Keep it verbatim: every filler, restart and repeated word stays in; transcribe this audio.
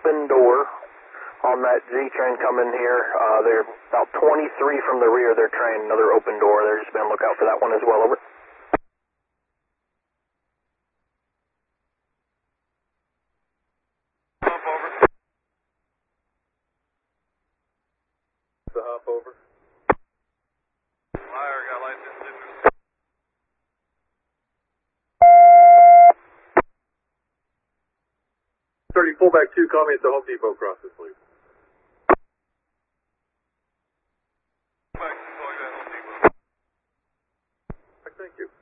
open door on that Z train coming here. Uh, they're about twenty-three from the rear of their train, another open door. They're just been on lookout for that one as well. Over. Hop over. The hop over. Flyer, got license difference. thirty, fullback two, call me at the Home Depot crossing, please. Back to Home Depot. Thank you.